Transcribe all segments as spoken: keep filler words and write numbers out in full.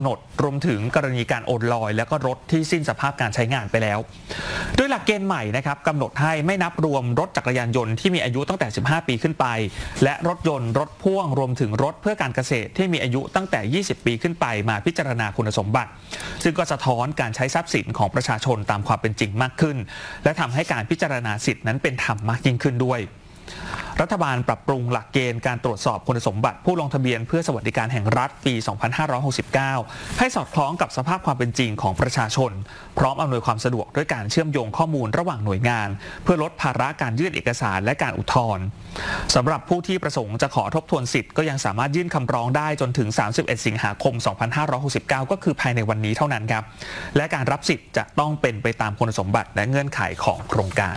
หนดรวมถึงกรณีการโอนลอยและก็รถที่สิ้นสภาพการใช้งานไปแล้วโดยหลักเกณฑ์ใหม่นะครับกำหนดให้ไม่นับรวมรถจักรยานยนต์ที่มีอายุตั้งแต่สิบห้าปีขึ้นไปและรถยนต์รถพ่วงรวมถึงรถเพื่อการเกษตรที่มีอายุตั้งแต่ยี่สิบปีขึ้นไปมาพิจารณาคุณสมบัติซึ่งก็สะท้อนการใช้ทรัพย์สินของประชาชนตามความเป็นจริงมากขึ้นและทำให้การพิจารณาสิทธินั้นเป็นธรรมมากยิ่งขึ้นด้วยรัฐบาลปรับปรุงหลักเกณฑ์การตรวจสอบคุณสมบัติผู้ลงทะเบียนเพื่อสวัสดิการแห่งรัฐปี สองพันห้าร้อยหกสิบเก้า ให้สอดคล้องกับสภาพความเป็นจริงของประชาชนพร้อมอำนวยความสะดวกด้วยการเชื่อมโยงข้อมูลระหว่างหน่วยงานเพื่อลดภาระการยื่นเอกสารและการอุทธรณ์สำหรับผู้ที่ประสงค์จะขอทบทวนสิทธิ์ก็ยังสามารถยื่นคำร้องได้จนถึงสามสิบเอ็ดสิงหาคม สองพันห้าร้อยหกสิบเก้า ก็คือภายในวันนี้เท่านั้นครับและการรับสิทธิ์จะต้องเป็นไปตามคุณสมบัติและเงื่อนไขของโครงการ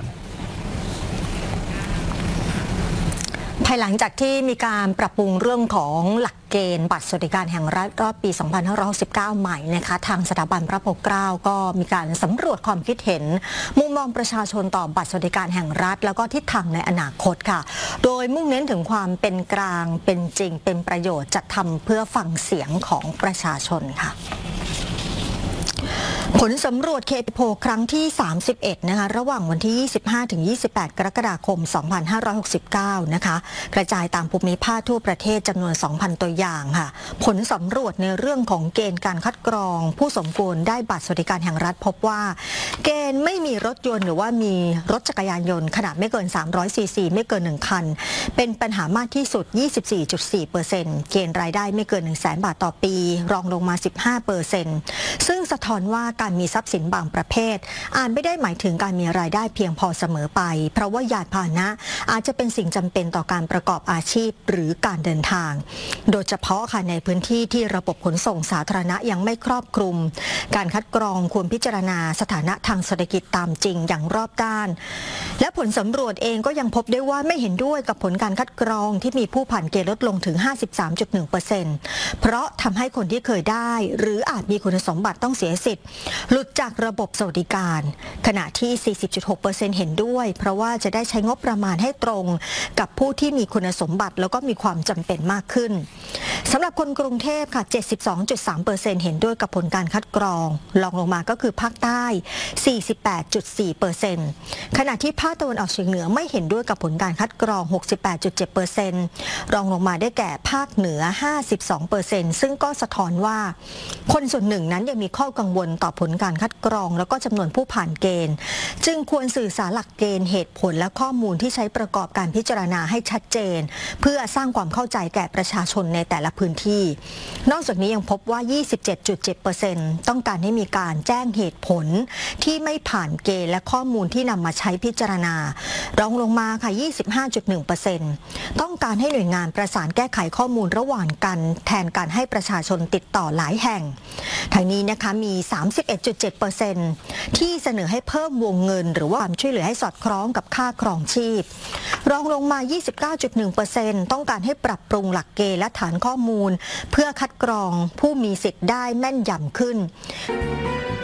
ภายหลังจากที่มีการปรับปรุงเรื่องของหลักเกณฑ์บัตรสวัสดิการแห่งรัฐรอบปี สองพันห้าร้อยหกสิบเก้า ใหม่นะคะทางสถาบันพระปกเกล้าก็มีการสำรวจความคิดเห็นมุมมองประชาชนต่อบัตรสวัสดิการแห่งรัฐแล้วก็ทิศทางในอนาคตค่ะโดยมุ่งเน้นถึงความเป็นกลางเป็นจริงเป็นประโยชน์จัดทำเพื่อฟังเสียงของประชาชนค่ะผลสำรวจเคปโพครั้งที่สามสิบเอ็ดนะคะระหว่างวันที่ ยี่สิบห้าถึงยี่สิบแปด กรกฎาคม สองพันห้าร้อยหกสิบเก้า นะคะกระจายตามภูมิภาคทั่วประเทศจำนวน สองพัน ตัวอย่างค่ะผลสำรวจในเรื่องของเกณฑ์การคัดกรองผู้สมควรได้บัตรสวัสดิการแห่งรัฐพบว่าเกณฑ์ไม่มีรถยนต์หรือว่ามีรถจักรยานยนต์ขนาดไม่เกินสามร้อยซีซีไม่เกินหนึ่งคันเป็นปัญหามากที่สุด ยี่สิบสี่จุดสี่เปอร์เซ็นต์ เกณฑ์รายได้ไม่เกิน หนึ่งแสน บาทต่อปีรองลงมา สิบห้าเปอร์เซ็นต์ ซึ่งสะท้อนว่าการมีทรัพย์สินบางประเภทอาจไม่ได้หมายถึงการมีรายได้เพียงพอเสมอไปเพราะว่ายานพาหนะอาจจะเป็นสิ่งจำเป็นต่อการประกอบอาชีพหรือการเดินทางโดยเฉพาะค่ะในพื้นที่ที่ระบบขนส่งสาธารณะยังไม่ครอบคลุมการคัดกรองควรพิจารณาสถานะทางเศรษฐกิจตามจริงอย่างรอบด้านและผลสำรวจเองก็ยังพบได้ว่าไม่เห็นด้วยกับผลการคัดกรองที่มีผู้ผ่านเกณฑ์ลดลงถึง ห้าสิบสามจุดหนึ่งเปอร์เซ็นต์ เพราะทำให้คนที่เคยได้หรืออาจมีคุณสมบัติต้องเสียสิทธิ์หลุดจากระบบสวัสดิการขณะที่ สี่สิบจุดหกเปอร์เซ็นต์ เห็นด้วยเพราะว่าจะได้ใช้งบประมาณให้ตรงกับผู้ที่มีคุณสมบัติแล้วก็มีความจำเป็นมากขึ้นสำหรับคนกรุงเทพค่ะ เจ็ดสิบสองจุดสามเปอร์เซ็นต์ เห็นด้วยกับผลการคัดกรองรองลงมาก็คือภาคใต้ สี่สิบแปดจุดสี่เปอร์เซ็นต์ ขณะที่ภาคตะวันออกเฉียงเหนือไม่เห็นด้วยกับผลการคัดกรอง หกสิบแปดจุดเจ็ดเปอร์เซ็นต์ รองลงมาได้แก่ภาคเหนือ ห้าสิบสองเปอร์เซ็นต์ ซึ่งก็สะท้อนว่าคนส่วนหนึ่งนั้นยังมีข้อกังวลต่อผลการคัดกรองแล้วก็จำนวนผู้ผ่านเกณฑ์จึงควรสื่อสารหลักเกณฑ์เหตุผลและข้อมูลที่ใช้ประกอบการพิจารณาให้ชัดเจนเพื่อสร้างความเข้าใจแก่ประชาชนในแต่ละพื้นที่นอกจากนี้ยังพบว่า ยี่สิบเจ็ดจุดเจ็ดเปอร์เซ็นต์ ต้องการให้มีการแจ้งเหตุผลที่ไม่ผ่านเกณฑ์และข้อมูลที่นำมาใช้พิจารณารองลงมาค่ะ ยี่สิบห้าจุดหนึ่งเปอร์เซ็นต์ ต้องการให้หน่วยงานประสานแก้ไขข้อมูลระหว่างกันแทนการให้ประชาชนติดต่อหลายแห่งทางนี้นะคะมี สามสิบเอ็ดจุดเจ็ดเปอร์เซ็นต์ ที่เสนอให้เพิ่มวงเงินหรือว่าความช่วยเหลือให้สอดคล้องกับค่าครองชีพรองลงมา ยี่สิบเก้าจุดหนึ่งเปอร์เซ็นต์ ต้องการให้ปรับปรุงหลักเกณฑ์และฐานข้อมูลเพื่อคัดกรองผู้มีสิทธิ์ได้แม่นยำขึ้น